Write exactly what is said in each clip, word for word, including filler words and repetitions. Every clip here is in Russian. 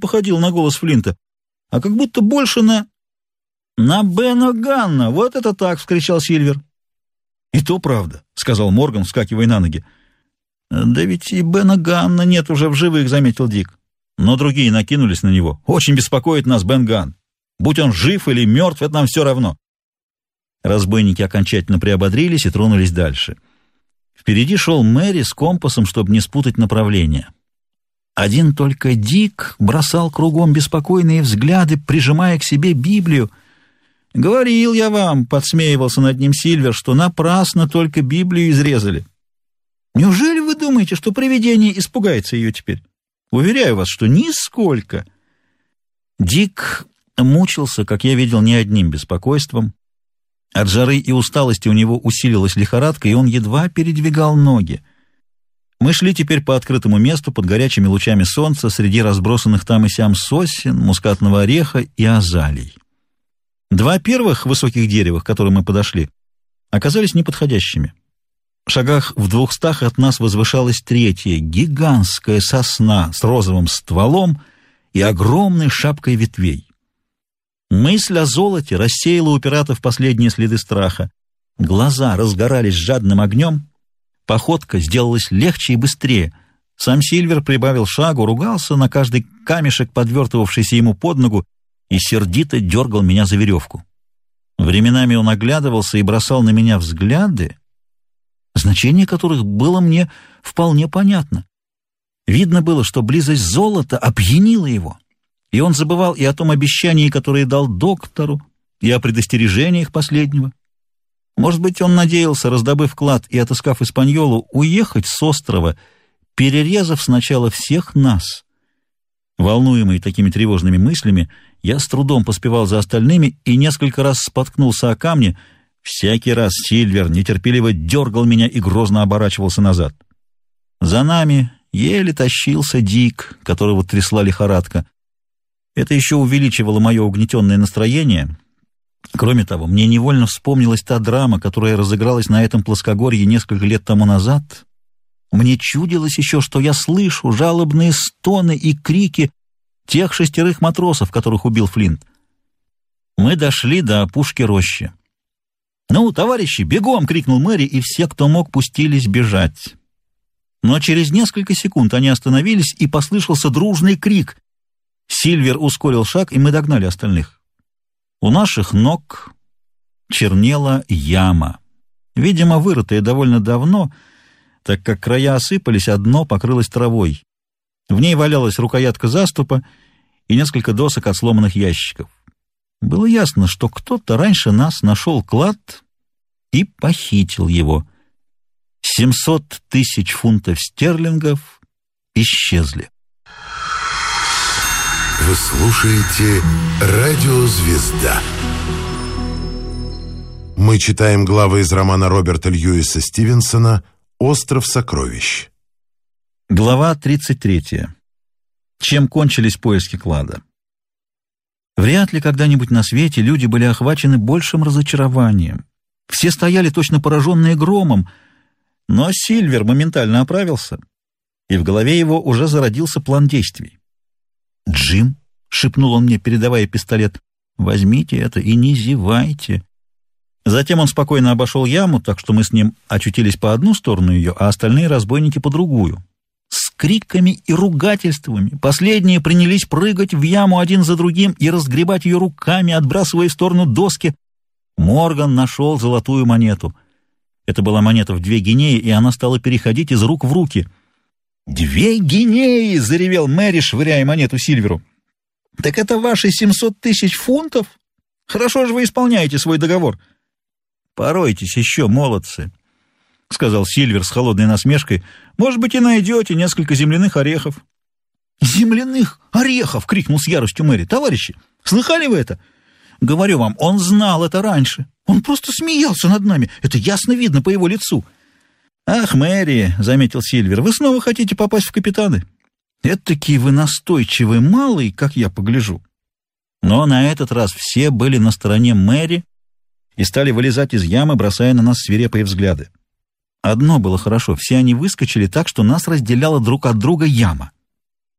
походил на голос Флинта, а как будто больше на... «На Бена Ганна! Вот это так!» — вскричал Сильвер. «И то правда», — сказал Морган, вскакивая на ноги. «Да ведь и Бена Ганна нет уже в живых», — заметил Дик. Но другие накинулись на него. «Очень беспокоит нас Бен Ганн. Будь он жив или мертв, это нам все равно». Разбойники окончательно приободрились и тронулись дальше. Впереди шел Мэри с компасом, чтобы не спутать направление. Один только Дик бросал кругом беспокойные взгляды, прижимая к себе Библию. «Говорил я вам», — подсмеивался над ним Сильвер, — «что напрасно только Библию изрезали. Неужели вы думаете, что привидение испугается ее теперь? Уверяю вас, что нисколько». Дик мучился, как я видел, не одним беспокойством. От жары и усталости у него усилилась лихорадка, и он едва передвигал ноги. Мы шли теперь по открытому месту под горячими лучами солнца среди разбросанных там и сям сосен, мускатного ореха и азалий. Два первых высоких дерева, к которым мы подошли, оказались неподходящими. В шагах в двухстах от нас возвышалась третья, гигантская сосна с розовым стволом и огромной шапкой ветвей. Мысль о золоте рассеяла у пиратов последние следы страха. Глаза разгорались жадным огнем, походка сделалась легче и быстрее. Сам Сильвер прибавил шагу, ругался на каждый камешек, подвертывавшийся ему под ногу, и сердито дергал меня за веревку. Временами он оглядывался и бросал на меня взгляды, значение которых было мне вполне понятно. Видно было, что близость золота опьянила его, и он забывал и о том обещании, которое дал доктору, и о предостережениях последнего. Может быть, он надеялся, раздобыв клад и отыскав Испаньолу, уехать с острова, перерезав сначала всех нас. Волнуемый такими тревожными мыслями, я с трудом поспевал за остальными и несколько раз споткнулся о камни. Всякий раз Сильвер нетерпеливо дергал меня и грозно оборачивался назад. За нами еле тащился Дик, которого трясла лихорадка. Это еще увеличивало мое угнетенное настроение. Кроме того, мне невольно вспомнилась та драма, которая разыгралась на этом плоскогорье несколько лет тому назад. Мне чудилось еще, что я слышу жалобные стоны и крики тех шестерых матросов, которых убил Флинт. Мы дошли до опушки рощи. «Ну, товарищи, бегом!» — крикнул Мэри, и все, кто мог, пустились бежать. Но через несколько секунд они остановились, и послышался дружный крик. Сильвер ускорил шаг, и мы догнали остальных. У наших ног чернела яма, видимо, вырытая довольно давно, так как края осыпались, а дно покрылось травой. В ней валялась рукоятка заступа и несколько досок от сломанных ящиков. Было ясно, что кто-то раньше нас нашел клад и похитил его. Семьсот тысяч фунтов стерлингов исчезли. Вы слушаете «Радио Звезда». Мы читаем главы из романа Роберта Льюиса Стивенсона «Остров сокровищ». Глава тридцать третья. Чем кончились поиски клада? Вряд ли когда-нибудь на свете люди были охвачены большим разочарованием. Все стояли точно пораженные громом, но Сильвер моментально оправился, и в голове его уже зародился план действий. «Джим», — шепнул он мне, передавая пистолет, — «возьмите это и не зевайте». Затем он спокойно обошел яму, так что мы с ним очутились по одну сторону ее, а остальные разбойники по другую. С криками и ругательствами последние принялись прыгать в яму один за другим и разгребать ее руками, отбрасывая в сторону доски. Морган нашел золотую монету. Это была монета в две гинеи, и она стала переходить из рук в руки. «Две гинеи!» — заревел Мэри, швыряя монету Сильверу. «Так это ваши семьсот тысяч фунтов? Хорошо же вы исполняете свой договор». «Поройтесь еще, молодцы», — сказал Сильвер с холодной насмешкой. «Может быть, и найдете несколько земляных орехов». «Земляных орехов!» — крикнул с яростью Мэри. «Товарищи, слыхали вы это? Говорю вам, он знал это раньше. Он просто смеялся над нами. Это ясно видно по его лицу». «Ах, Мэри», — заметил Сильвер, — «вы снова хотите попасть в капитаны? Этакий вы настойчивый малый, как я погляжу». Но на этот раз все были на стороне Мэри и стали вылезать из ямы, бросая на нас свирепые взгляды. Одно было хорошо — все они выскочили так, что нас разделяла друг от друга яма.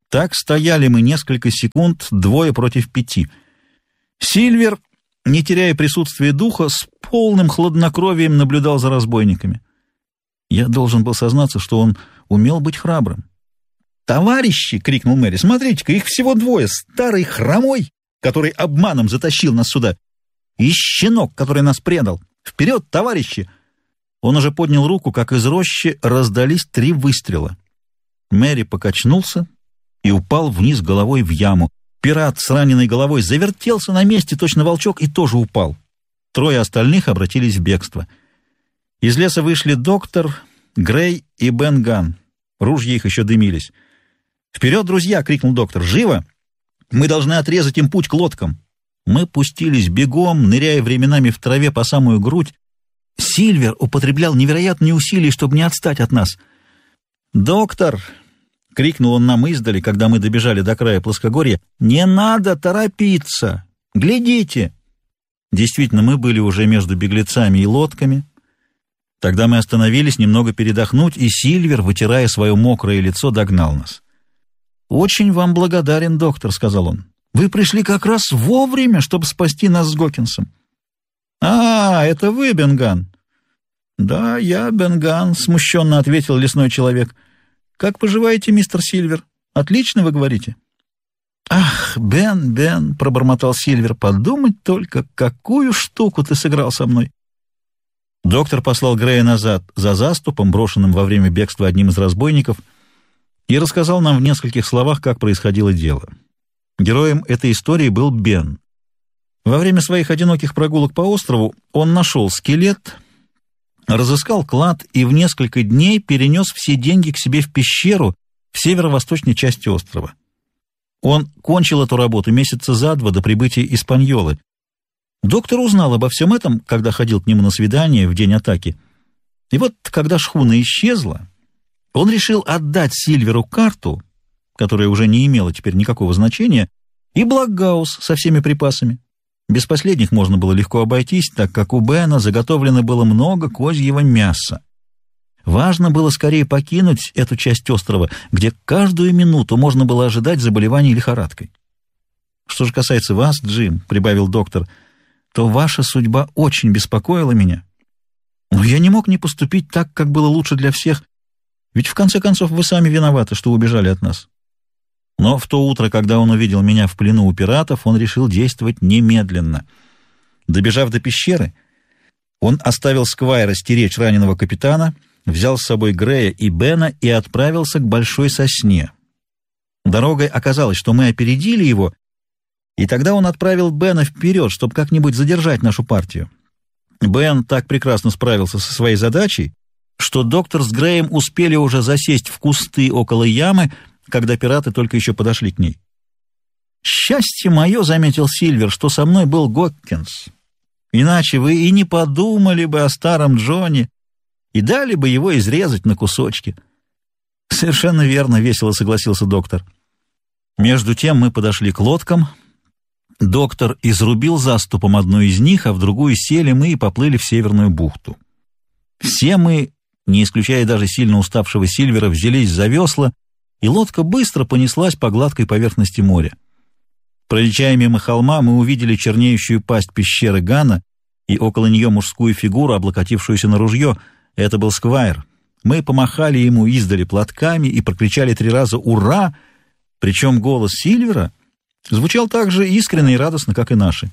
Так стояли мы несколько секунд, двое против пяти. Сильвер, не теряя присутствия духа, с полным хладнокровием наблюдал за разбойниками. Я должен был сознаться, что он умел быть храбрым. «Товарищи!» — крикнул Мэри. «Смотрите-ка, их всего двое. Старый хромой, который обманом затащил нас сюда, и щенок, который нас предал. Вперед, товарищи!» Он уже поднял руку, как из рощи раздались три выстрела. Мэри покачнулся и упал вниз головой в яму. Пират с раненой головой завертелся на месте, точно волчок, и тоже упал. Трое остальных обратились в бегство. Из леса вышли доктор, Грей и Бен Ганн. Ружья их еще дымились. «Вперед, друзья!» — крикнул доктор. «Живо! Мы должны отрезать им путь к лодкам!» Мы пустились бегом, ныряя временами в траве по самую грудь. Сильвер употреблял невероятные усилия, чтобы не отстать от нас. «Доктор!» — крикнул он нам издали, когда мы добежали до края плоскогорья. «Не надо торопиться! Глядите!» Действительно, мы были уже между беглецами и лодками. Тогда мы остановились немного передохнуть, и Сильвер, вытирая свое мокрое лицо, догнал нас. «Очень вам благодарен, доктор», — сказал он. «Вы пришли как раз вовремя, чтобы спасти нас с Гокинсом». «А, это вы, Бен Ганн?» «Да, я Бен Ганн», — смущенно ответил лесной человек. «Как поживаете, мистер Сильвер? Отлично, вы говорите?» «Ах, Бен, Бен», — пробормотал Сильвер, — «подумать только, какую штуку ты сыграл со мной». Доктор послал Грея назад за заступом, брошенным во время бегства одним из разбойников, и рассказал нам в нескольких словах, как происходило дело. Героем этой истории был Бен. Во время своих одиноких прогулок по острову он нашел скелет, разыскал клад и в несколько дней перенес все деньги к себе в пещеру в северо-восточной части острова. Он кончил эту работу месяца за два до прибытия Испаньолы. Доктор узнал обо всем этом, когда ходил к нему на свидание в день атаки. И вот, когда шхуна исчезла, он решил отдать Сильверу карту, которая уже не имела теперь никакого значения, и блокгаус со всеми припасами. Без последних можно было легко обойтись, так как у Бена заготовлено было много козьего мяса. Важно было скорее покинуть эту часть острова, где каждую минуту можно было ожидать заболеваний лихорадкой. «Что же касается вас, Джим», — прибавил доктор, — «то ваша судьба очень беспокоила меня. Но я не мог не поступить так, как было лучше для всех, ведь в конце концов вы сами виноваты, что убежали от нас». Но в то утро, когда он увидел меня в плену у пиратов, он решил действовать немедленно. Добежав до пещеры, он оставил Сквайра стеречь раненого капитана, взял с собой Грея и Бена и отправился к большой сосне. Дорогой оказалось, что мы опередили его, и тогда он отправил Бена вперед, чтобы как-нибудь задержать нашу партию. Бен так прекрасно справился со своей задачей, что доктор с Греем успели уже засесть в кусты около ямы, когда пираты только еще подошли к ней. «Счастье мое», — заметил Сильвер, — «что со мной был Гоккинс. Иначе вы и не подумали бы о старом Джонни и дали бы его изрезать на кусочки». «Совершенно верно», — весело согласился доктор. Между тем мы подошли к лодкам. Доктор изрубил заступом одну из них, а в другую сели мы и поплыли в Северную бухту. Все мы, не исключая даже сильно уставшего Сильвера, взялись за весла, и лодка быстро понеслась по гладкой поверхности моря. Проезжая мимо холма, мы увидели чернеющую пасть пещеры Ганна и около нее мужскую фигуру, облокотившуюся на ружье. Это был Сквайр. Мы помахали ему издали платками и прокричали три раза «Ура!», причем голос Сильвера звучал так же искренне и радостно, как и наши.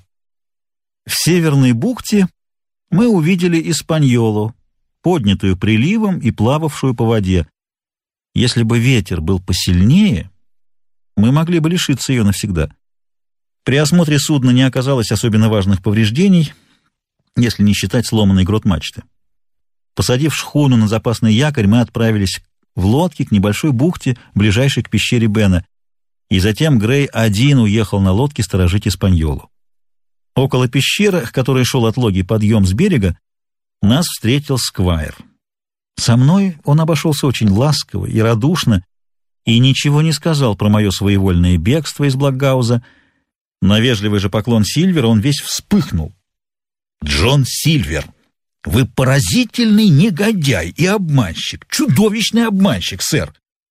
В Северной бухте мы увидели Испаньолу, поднятую приливом и плававшую по воде. Если бы ветер был посильнее, мы могли бы лишиться ее навсегда. При осмотре судна не оказалось особенно важных повреждений, если не считать сломанной грот мачты. Посадив шхуну на запасный якорь, мы отправились в лодке к небольшой бухте, ближайшей к пещере Бена, и затем Грей один уехал на лодке сторожить Испаньолу. Около пещеры, к которой шел отлогий подъем с берега, нас встретил Сквайр. Со мной он обошелся очень ласково и радушно и ничего не сказал про мое своевольное бегство из Блокгауза. На вежливый же поклон Сильвера он весь вспыхнул. «Джон Сильвер, вы поразительный негодяй и обманщик, чудовищный обманщик, сэр.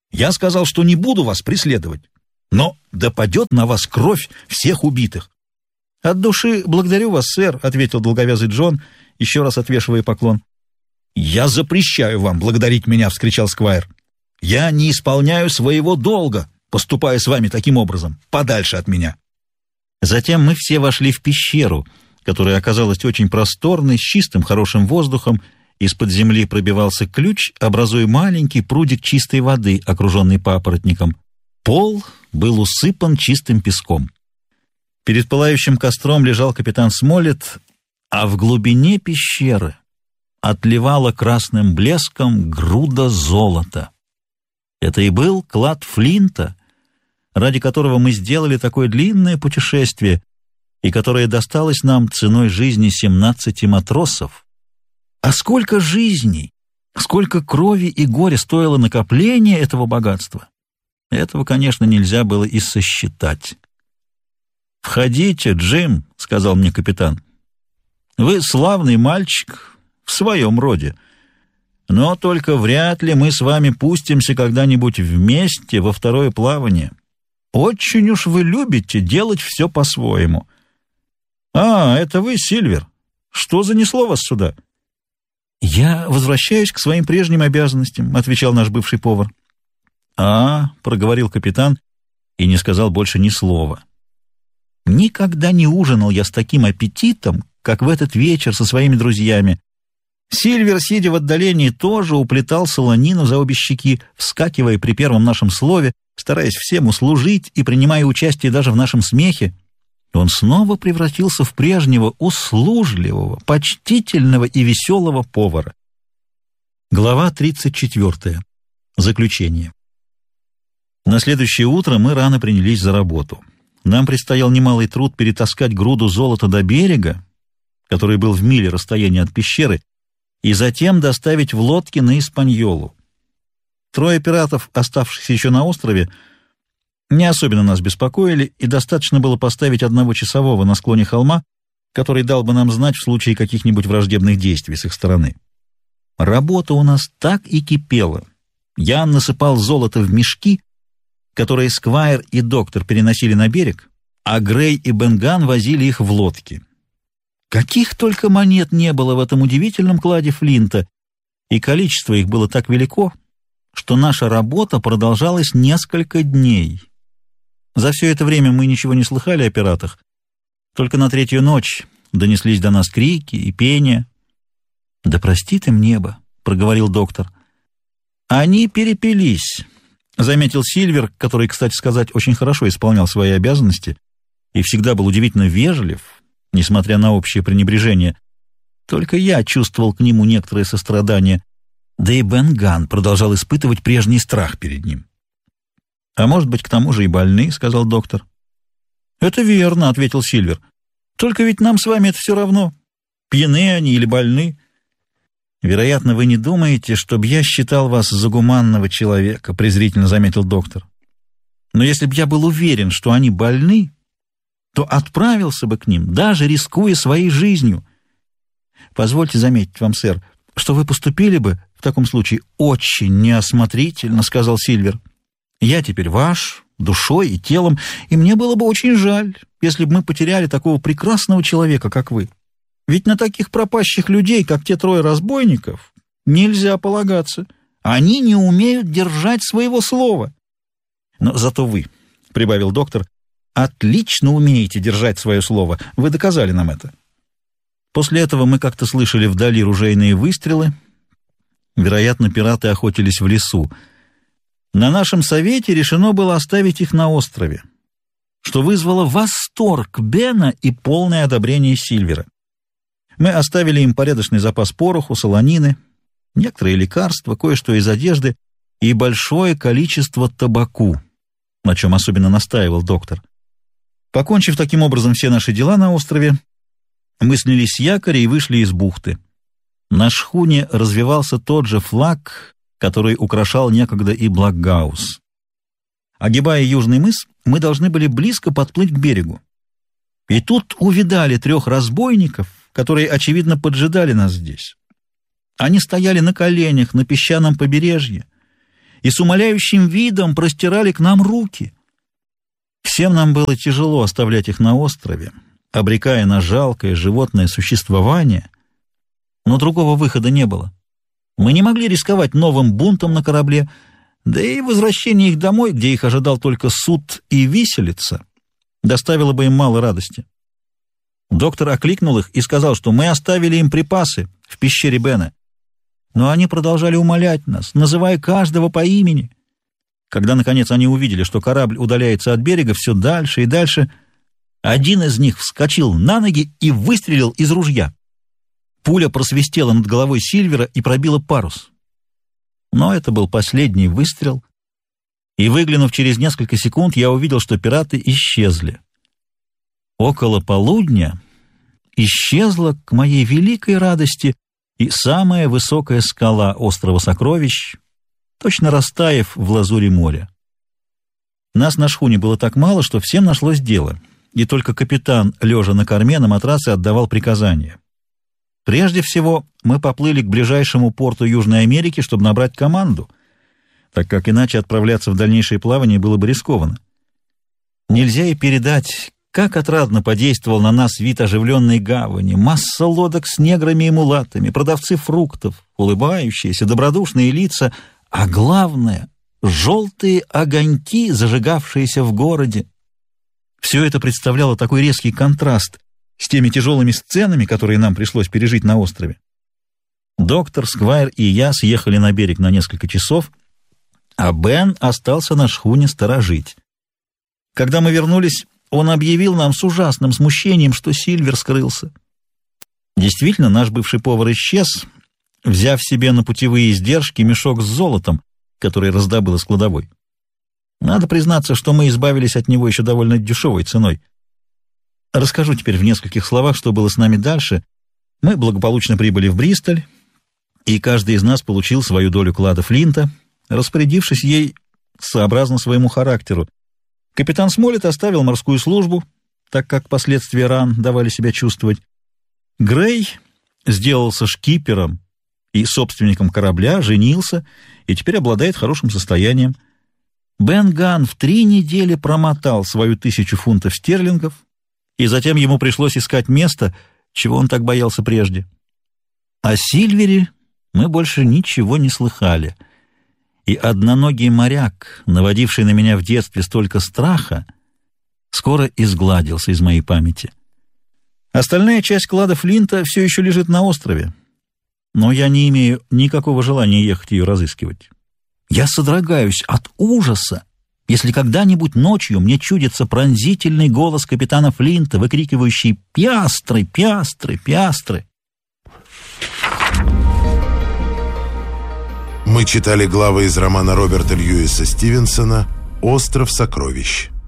Я сказал, что не буду вас преследовать, но да падет на вас кровь всех убитых». «От души благодарю вас, сэр», — ответил долговязый Джон, еще раз отвешивая поклон. «Я запрещаю вам благодарить меня», — вскричал Сквайр. «Я не исполняю своего долга, поступая с вами таким образом, подальше от меня». Затем мы все вошли в пещеру, которая оказалась очень просторной, с чистым хорошим воздухом. Из-под земли пробивался ключ, образуя маленький прудик чистой воды, окруженный папоротником. Пол был усыпан чистым песком. Перед пылающим костром лежал капитан Смоллет, а в глубине пещеры отливала красным блеском груда золота. Это и был клад Флинта, ради которого мы сделали такое длинное путешествие и которое досталось нам ценой жизни семнадцати матросов. А сколько жизней, сколько крови и горя стоило накопление этого богатства! Этого, конечно, нельзя было и сосчитать. «Входите, Джим», — сказал мне капитан. «Вы славный мальчик в своем роде, но только вряд ли мы с вами пустимся когда-нибудь вместе во второе плавание. Очень уж вы любите делать все по-своему». «А, это вы, Сильвер? Что занесло вас сюда?» «Я возвращаюсь к своим прежним обязанностям», — отвечал наш бывший повар. «А, — проговорил капитан и не сказал больше ни слова. Никогда не ужинал я с таким аппетитом, как в этот вечер со своими друзьями. Сильвер, сидя в отдалении, тоже уплетал солонину за обе щеки, вскакивая при первом нашем слове, стараясь всем услужить и принимая участие даже в нашем смехе. Он снова превратился в прежнего услужливого, почтительного и веселого повара. Глава тридцать четвёртая. Заключение. На следующее утро мы рано принялись за работу. Нам предстоял немалый труд перетаскать груду золота до берега, который был в миле расстояния от пещеры, и затем доставить в лодке на Испаньолу. Трое пиратов, оставшихся еще на острове, не особенно нас беспокоили, и достаточно было поставить одного часового на склоне холма, который дал бы нам знать в случае каких-нибудь враждебных действий с их стороны. Работа у нас так и кипела. Я насыпал золото в мешки, которые Сквайр и доктор переносили на берег, а Грей и Бенган возили их в лодке. Каких только монет не было в этом удивительном кладе Флинта, и количество их было так велико, что наша работа продолжалась несколько дней. За все это время мы ничего не слыхали о пиратах, только на третью ночь донеслись до нас крики и пение. «Да простит им небо», — проговорил доктор. «Они перепились», — заметил Сильвер, который, кстати сказать, очень хорошо исполнял свои обязанности и всегда был удивительно вежлив, несмотря на общее пренебрежение. Только я чувствовал к нему некоторое сострадание, да и Бенган продолжал испытывать прежний страх перед ним. «А может быть, к тому же и больны», — сказал доктор. «Это верно», — ответил Сильвер. «Только ведь нам с вами это все равно, пьяны они или больны». «Вероятно, вы не думаете, чтобы я считал вас за гуманного человека», — презрительно заметил доктор. «Но если бы я был уверен, что они больны, то отправился бы к ним, даже рискуя своей жизнью. Позвольте заметить вам, сэр, что вы поступили бы в таком случае очень неосмотрительно», — сказал Сильвер. «Я теперь ваш, душой и телом, и мне было бы очень жаль, если бы мы потеряли такого прекрасного человека, как вы. Ведь на таких пропащих людей, как те трое разбойников, нельзя полагаться. Они не умеют держать своего слова». «Но зато вы», — прибавил доктор, — «отлично умеете держать свое слово. Вы доказали нам это». После этого мы как-то слышали вдали ружейные выстрелы. Вероятно, пираты охотились в лесу. На нашем совете решено было оставить их на острове, что вызвало восторг Бена и полное одобрение Сильвера. Мы оставили им порядочный запас пороху, солонины, некоторые лекарства, кое-что из одежды и большое количество табаку, на чем особенно настаивал доктор. Покончив таким образом все наши дела на острове, мы снялись с якоря и вышли из бухты. На шхуне развевался тот же флаг, который украшал некогда и Блокгаус. Огибая южный мыс, мы должны были близко подплыть к берегу. И тут увидали трех разбойников, которые, очевидно, поджидали нас здесь. Они стояли на коленях на песчаном побережье и с умоляющим видом простирали к нам руки. Всем нам было тяжело оставлять их на острове, обрекая на жалкое животное существование, но другого выхода не было. Мы не могли рисковать новым бунтом на корабле, да и возвращение их домой, где их ожидал только суд и виселица, доставило бы им мало радости. Доктор окликнул их и сказал, что мы оставили им припасы в пещере Бена. Но они продолжали умолять нас, называя каждого по имени. Когда, наконец, они увидели, что корабль удаляется от берега все дальше и дальше, один из них вскочил на ноги и выстрелил из ружья. Пуля просвистела над головой Сильвера и пробила парус. Но это был последний выстрел, и, выглянув через несколько секунд, я увидел, что пираты исчезли. Около полудня исчезла, к моей великой радости, и самая высокая скала острова Сокровищ, точно растаяв в лазури моря. Нас на шхуне было так мало, что всем нашлось дело, и только капитан, лежа на корме, на матраце отдавал приказания. Прежде всего, мы поплыли к ближайшему порту Южной Америки, чтобы набрать команду, так как иначе отправляться в дальнейшее плавание было бы рискованно. Нельзя и передать, как отрадно подействовал на нас вид оживленной гавани, масса лодок с неграми и мулатами, продавцы фруктов, улыбающиеся, добродушные лица, а главное — желтые огоньки, зажигавшиеся в городе. Все это представляло такой резкий контраст с теми тяжелыми сценами, которые нам пришлось пережить на острове. Доктор, Сквайр и я съехали на берег на несколько часов, а Бен остался на шхуне сторожить. Когда мы вернулись, он объявил нам с ужасным смущением, что Сильвер скрылся. Действительно, наш бывший повар исчез, взяв себе на путевые издержки мешок с золотом, который раздобыл из кладовой. Надо признаться, что мы избавились от него еще довольно дешевой ценой. Расскажу теперь в нескольких словах, что было с нами дальше. Мы благополучно прибыли в Бристоль, и каждый из нас получил свою долю клада Флинта, распорядившись ей сообразно своему характеру. Капитан Смоллет оставил морскую службу, так как последствия ран давали себя чувствовать. Грей сделался шкипером и собственником корабля, женился и теперь обладает хорошим состоянием. Бен Ганн в три недели промотал свою тысячу фунтов стерлингов, и затем ему пришлось искать место, чего он так боялся прежде. О Сильвере мы больше ничего не слыхали, и одноногий моряк, наводивший на меня в детстве столько страха, скоро изгладился из моей памяти. Остальная часть клада Флинта все еще лежит на острове, но я не имею никакого желания ехать ее разыскивать. Я содрогаюсь от ужаса, если когда-нибудь ночью мне чудится пронзительный голос капитана Флинта, выкрикивающий «Пиастры! Пиастры! Пиастры!». Мы читали главы из романа Роберта Льюиса Стивенсона «Остров сокровищ».